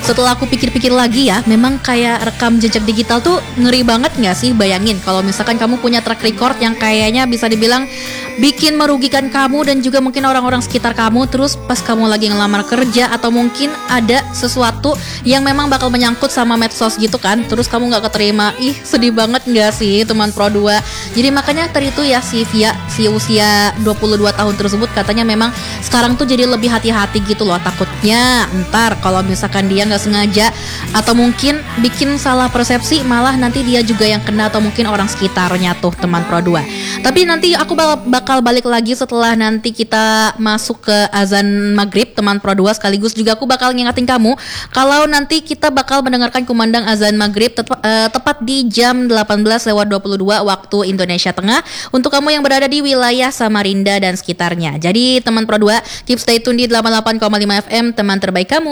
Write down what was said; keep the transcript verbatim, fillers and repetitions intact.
setelah aku pikir-pikir lagi ya, memang kayak rekam jejak digital tuh ngeri banget nggak sih? Bayangin kalau misalkan kamu punya track record yang kayaknya bisa dibilang bikin merugikan kamu dan juga mungkin orang-orang sekitar kamu. Terus pas kamu lagi ngelamar kerja atau mungkin ada sesuatu yang memang bakal menyangkut sama medsos gitu kan, terus kamu nggak keterima, ih sedih banget nggak sih teman Pro dua. Jadi makanya tadi itu ya si Via, si usia dua puluh dua tahun tersebut katanya memang sekarang tuh jadi lebih hati-hati gitu loh, takutnya ntar kalau misalkan dia nggak sengaja atau mungkin bikin salah persepsi, malah nanti dia juga yang kena atau mungkin orang sekitarnya tuh teman Pro dua. Tapi nanti aku bakal balik lagi setelah nanti kita masuk ke azan maghrib teman Pro dua, sekaligus juga aku bakal ngingetin kamu kalau nanti kita bakal mendengarkan kumandang azan maghrib tepat, uh, tepat di jam delapan belas lewat dua puluh dua waktu Indonesia Tengah untuk kamu yang berada di wilayah Samarinda dan sekitarnya. Jadi teman Pro dua, keep stay tune di delapan puluh delapan koma lima F M, teman terbaik kamu.